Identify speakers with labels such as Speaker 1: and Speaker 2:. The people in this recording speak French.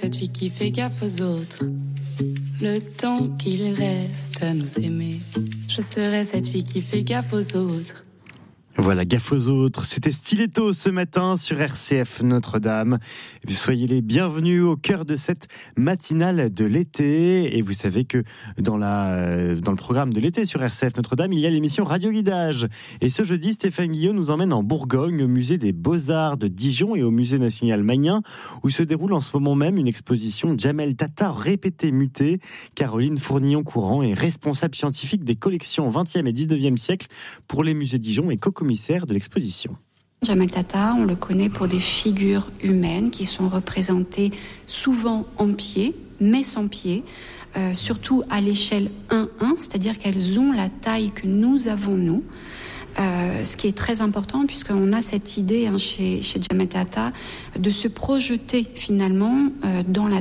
Speaker 1: cette fille qui fait gaffe aux autres. Le temps qu'il reste à nous aimer, je serai cette fille qui fait gaffe aux autres.
Speaker 2: Voilà, gaffe aux autres. C'était Stiletto ce matin sur RCF Notre-Dame. Soyez les bienvenus au cœur de cette matinale de l'été. Et vous savez que dans le programme de l'été sur RCF Notre-Dame, il y a l'émission Radio Guidage. Et ce jeudi, Stéphane Guillot nous emmène en Bourgogne, au musée des Beaux-Arts de Dijon et au musée national Magnin, où se déroule en ce moment même une exposition Jamel Tata répétée mutée. Caroline Fournillon-Courant est responsable scientifique des collections 20e et 19e siècle pour les musées Dijon et co-commissaire de l'exposition.
Speaker 3: Jamel Tata, on le connaît pour des figures humaines qui sont représentées souvent en pied, mais sans pied, surtout à l'échelle 1-1, c'est-à-dire qu'elles ont la taille que nous avons nous. Ce qui est très important puisqu'on a cette idée chez Jamel Tata de se projeter finalement dans la